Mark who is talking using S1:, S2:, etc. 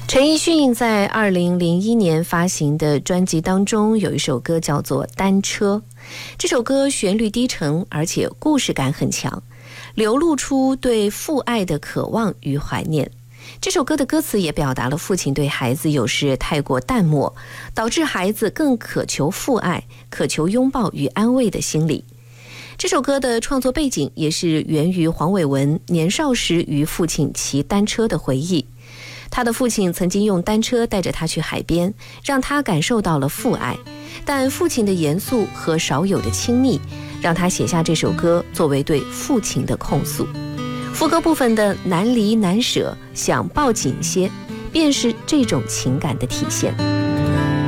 S1: 陈奕迅在2001年发行的专辑当中有一首歌叫做《单车》，这首歌旋律低沉，而且故事感很强，流露出对父爱的渴望与怀念。这首歌的歌词也表达了父亲对孩子有时太过淡漠，导致孩子更渴求父爱，渴求拥抱与安慰的心理。这首歌的创作背景也是源于黄伟文年少时与父亲骑单车的回忆。他的父亲曾经用单车带着他去海边，让他感受到了父爱，但父亲的严肃和少有的亲昵，让他写下这首歌作为对父亲的控诉。副歌部分的难离难舍，想抱紧些，便是这种情感的体现。